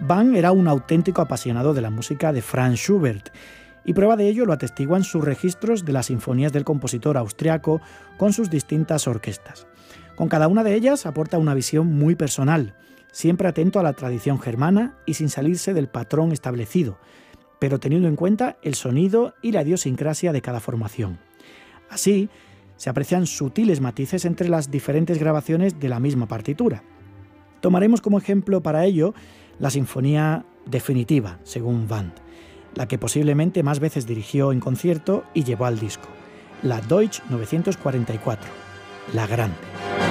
Bang era un auténtico apasionado de la música de Franz Schubert, y prueba de ello lo atestiguan sus registros de las sinfonías del compositor austriaco con sus distintas orquestas. Con cada una de ellas aporta una visión muy personal, siempre atento a la tradición germana y sin salirse del patrón establecido, pero teniendo en cuenta el sonido y la idiosincrasia de cada formación. Así, se aprecian sutiles matices entre las diferentes grabaciones de la misma partitura. Tomaremos como ejemplo para ello la Sinfonía Definitiva, según Band, la que posiblemente más veces dirigió en concierto y llevó al disco, la Deutsch 944, la Grande.